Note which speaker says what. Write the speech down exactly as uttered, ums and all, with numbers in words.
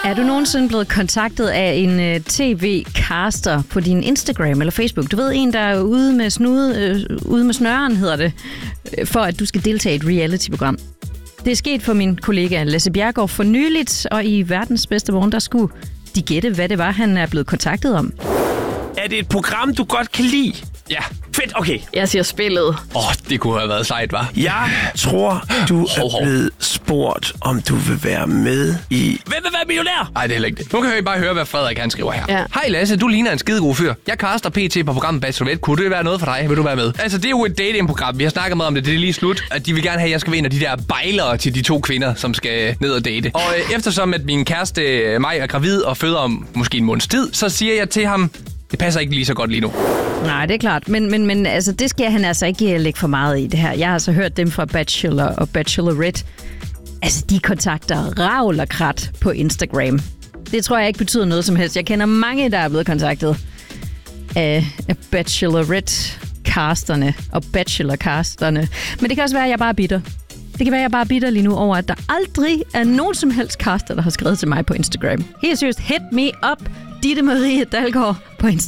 Speaker 1: Er du nogensinde blevet kontaktet af en uh, tv-caster på din Instagram eller Facebook? Du ved, en, der er ude med, snude, uh, ude med snøren, hedder det, uh, for at du skal deltage i et reality-program. Det er sket for min kollega Lasse Bjerregaard for nyligt, og i Verdens Bedste Morgen, der skulle de gætte, hvad det var, han er blevet kontaktet om.
Speaker 2: Er det et program, du godt kan lide?
Speaker 3: Ja.
Speaker 2: Fedt, okay.
Speaker 1: Jeg siger spillet.
Speaker 3: Åh, oh, det kunne have været sejt, hva'?
Speaker 2: Jeg tror, du
Speaker 3: Hov,
Speaker 2: er
Speaker 3: hov.
Speaker 2: blevet spurgt, om du vil være med i... Hvem vil være millionær?
Speaker 3: Nej, det er heller ikke det. Nu kan I bare høre, hvad Frederik han skriver her.
Speaker 1: Ja.
Speaker 3: Hej Lasse, du ligner en skidegod fyr. Jeg kaster P T på programmet Bachelorette. Kunne det være noget for dig? Vil du være med? Altså, det er jo et datingprogram. Vi har snakket meget om det. Det er lige slut. At de vil gerne have, at jeg skal være en af de der bejlere til de to kvinder, som skal ned og date. Og øh, eftersom at min kæreste øh, mig er gravid og føder om måske en måneds tid, så siger jeg til ham, det passer ikke lige så godt lige nu.
Speaker 1: Nej, det er klart. Men, men, men altså, det skal han altså ikke lægge for meget i det her. Jeg har altså hørt dem fra Bachelor og Bachelorette. Altså, de kontakter ravl og krat på Instagram. Det tror jeg ikke betyder noget som helst. Jeg kender mange, der er blevet kontaktet af, af Bachelorette-casterne og Bachelor-casterne. Men det kan også være, at jeg bare er bitter. Det kan være, at jeg bare er bitter lige nu over, at der aldrig er nogen som helst caster, der har skrevet til mig på Instagram. Helt seriøst, hit me up, Ditte Marie Dalgaard på Instagram.